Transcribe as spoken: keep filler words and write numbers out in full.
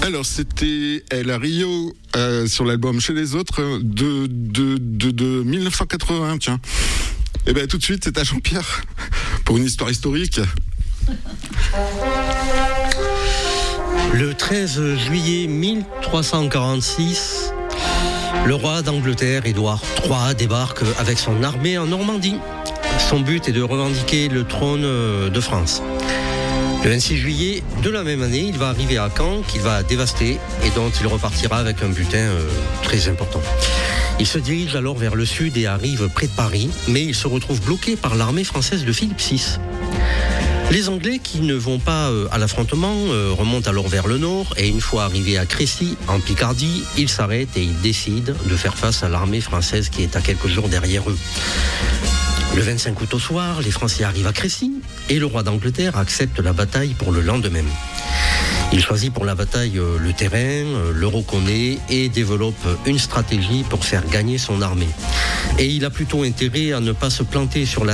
Alors, c'était El Rio euh, sur l'album Chez les autres de, de, de, de dix-neuf cent quatre-vingts, tiens. Et bien, tout de suite, c'est à Jean-Pierre pour une histoire historique. Le treize juillet mille trois cent quarante-six, le roi d'Angleterre, Édouard trois, débarque avec son armée en Normandie. Son but est de revendiquer le trône de France. Le vingt-six juillet de la même année, il va arriver à Caen, qu'il va dévaster et dont il repartira avec un butin euh, très important. Il se dirige alors vers le sud et arrive près de Paris, mais il se retrouve bloqué par l'armée française de Philippe six. Les Anglais, qui ne vont pas euh, à l'affrontement, euh, remontent alors vers le nord et une fois arrivés à Crécy, en Picardie, ils s'arrêtent et ils décident de faire face à l'armée française qui est à quelques jours derrière eux. Le vingt-cinq août au soir, les Français arrivent à Crécy et le roi d'Angleterre accepte la bataille pour le lendemain. Il choisit pour la bataille euh, le terrain, euh, le reconnaît et développe une stratégie pour faire gagner son armée. Et il a plutôt intérêt à ne pas se planter sur la